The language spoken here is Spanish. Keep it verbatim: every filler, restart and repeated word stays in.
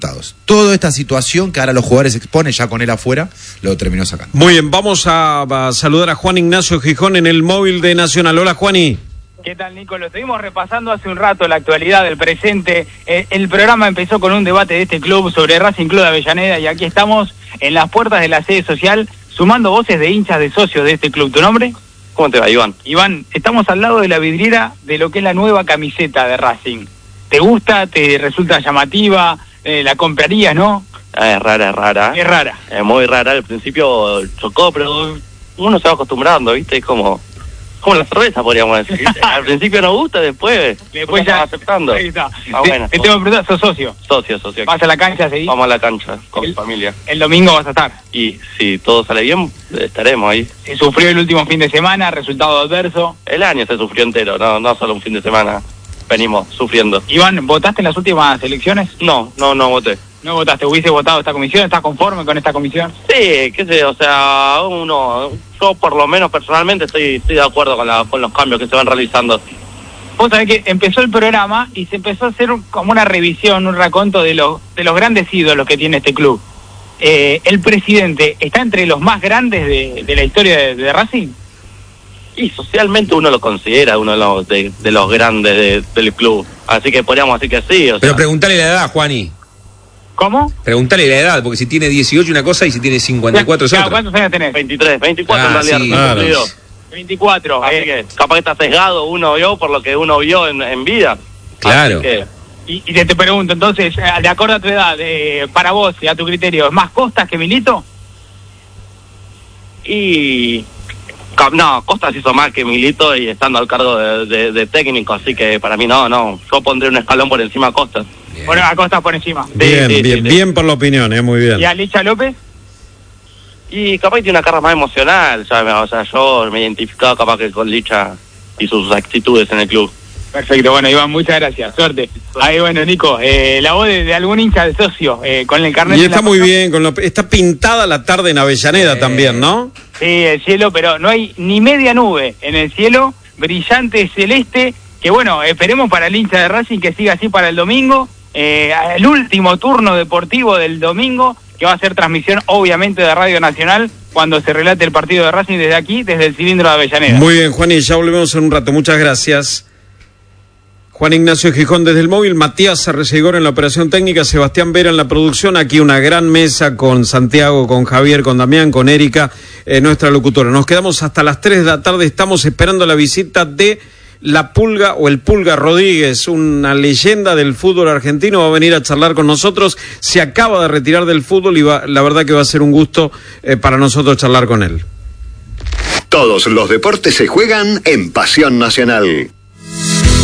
Toda esta situación que ahora los jugadores exponen ya con él afuera, lo terminó sacando. Muy bien, vamos a, a saludar a Juan Ignacio Gijón en el móvil de Nacional. Hola, Juani. ¿Qué tal, Nico? Lo estuvimos repasando hace un rato, la actualidad del presente. Eh, el programa empezó con un debate de este club sobre Racing Club de Avellaneda y aquí estamos en las puertas de la sede social sumando voces de hinchas de socios de este club. ¿Tu nombre? ¿Cómo te va, Iván? Iván, estamos al lado de la vidriera de lo que es la nueva camiseta de Racing. ¿Te gusta? ¿Te resulta llamativa? Eh, ¿La comprarías, no? Ah, es rara, es rara. Es rara. Es muy rara. Al principio chocó, pero uno se va acostumbrando, ¿viste? Es como, como la cerveza, podríamos decir, ¿viste? Al principio no gusta, después, después ya aceptando. Ahí está. Ah, te, bueno. te tengo que preguntar, ¿sos socio? Socio, socio. ¿Vas a la cancha a seguir? Vamos a la cancha con el, mi familia. El domingo vas a estar. Y si todo sale bien, estaremos ahí. Se sufrió el último fin de semana, resultado adverso. El año se sufrió entero, no, no solo un fin de semana. Venimos sufriendo. Iván, ¿votaste en las últimas elecciones? No, no, no voté. ¿No votaste? ¿Hubiese votado esta comisión? ¿Estás conforme con esta comisión? Sí, qué sé, o sea, uno, yo por lo menos personalmente estoy, estoy de acuerdo con, la, con los cambios que se van realizando. Vos sabés que empezó el programa y se empezó a hacer un, como una revisión, un raconto de los, de los grandes ídolos que tiene este club. Eh, ¿El presidente está entre los más grandes de, de la historia de, de Racing? Y socialmente uno lo considera uno de los, de, de los grandes de, del club. Así que podríamos decir que sí. O sea. Pero preguntale la edad, Juani. ¿Cómo? Preguntale la edad, porque si tiene dieciocho una cosa y si tiene cincuenta y cuatro es otra. ¿Cuántos años tenés? veintitrés, veinticuatro ah, en realidad. Sí, claro. veinticuatro. Así eh. que capaz que está sesgado uno vio por lo que uno vio en, en vida. Claro. Así que, y, y te, te pregunto, entonces, de acuerdo a tu edad, eh, para vos y a tu criterio, ¿es más Costas que Milito? Y... No, Costas hizo más que Milito y estando al cargo de, de, de técnico, así que para mí no, no. Yo pondré un escalón por encima a Costas. Bueno, a Costas por encima. Bien, sí, sí, bien, sí, bien sí. por la opinión, eh, muy bien. ¿Y a Licha López? Y capaz que tiene una carga más emocional, ¿sabes? O sea, yo me identificaba capaz que con Licha y sus actitudes en el club. Perfecto, bueno, Iván, muchas gracias, suerte. Ahí, bueno, Nico, eh, la voz de, de algún hincha de socio, eh, con el carnet. Y está la muy mano. bien, con lo, está pintada la tarde en Avellaneda eh, también, ¿no? Sí, el cielo, pero no hay ni media nube en el cielo, brillante celeste, que bueno, esperemos para el hincha de Racing que siga así para el domingo, eh, el último turno deportivo del domingo, que va a ser transmisión obviamente de Radio Nacional, cuando se relate el partido de Racing desde aquí, desde el cilindro de Avellaneda. Muy bien, Juan, y ya volvemos en un rato, muchas gracias. Juan Ignacio Gijón desde el móvil, Matías Arrecegor en la operación técnica, Sebastián Vera en la producción, aquí una gran mesa con Santiago, con Javier, con Damián, con Erika, eh, nuestra locutora. Nos quedamos hasta las tres de la tarde, estamos esperando la visita de La Pulga o el Pulga Rodríguez, una leyenda del fútbol argentino, va a venir a charlar con nosotros, se acaba de retirar del fútbol y va, la verdad que va a ser un gusto eh, para nosotros charlar con él. Todos los deportes se juegan en Pasión Nacional.